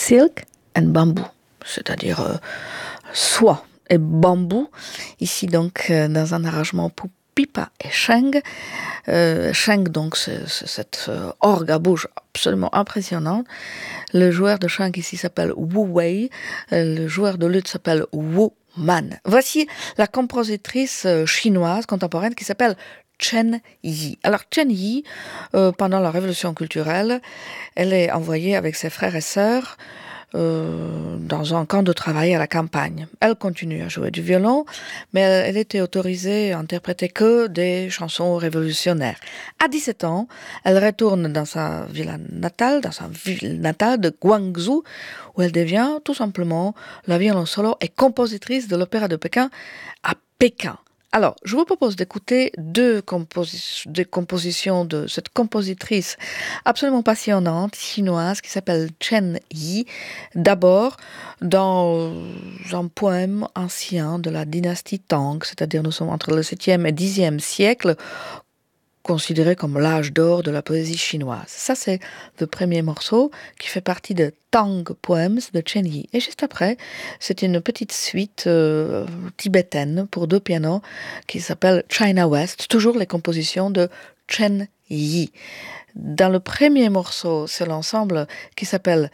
silk and bamboo, c'est-à-dire soie et bambou. Ici donc dans un arrangement pour pipa et sheng. Sheng donc c'est cette orgue à bouche absolument impressionnante. Le joueur de sheng ici s'appelle Wu Wei, le joueur de luth s'appelle Wu Man. Voici la compositrice chinoise contemporaine qui s'appelle Chen Yi. Alors Chen Yi, pendant la révolution culturelle, elle est envoyée avec ses frères et sœurs dans un camp de travail à la campagne. Elle continue à jouer du violon, mais elle était autorisée à interpréter que des chansons révolutionnaires. À 17 ans, elle retourne dans sa ville natale de Guangzhou, où elle devient tout simplement la violon solo et compositrice de l'opéra de Pékin à Pékin. Alors, je vous propose d'écouter deux compositions de cette compositrice absolument passionnante chinoise qui s'appelle Chen Yi. D'abord, dans un poème ancien de la dynastie Tang, c'est-à-dire nous sommes entre le 7e et 10e siècle, considéré comme l'âge d'or de la poésie chinoise. Ça, c'est le premier morceau qui fait partie de Tang Poems de Chen Yi. Et juste après, c'est une petite suite tibétaine pour 2 pianos qui s'appelle China West, toujours les compositions de Chen Yi. Dans le premier morceau, c'est l'ensemble qui s'appelle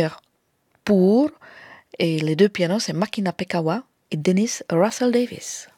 Singapore et les 2 pianos, c'est Makina Pekawa et Dennis Russell Davis.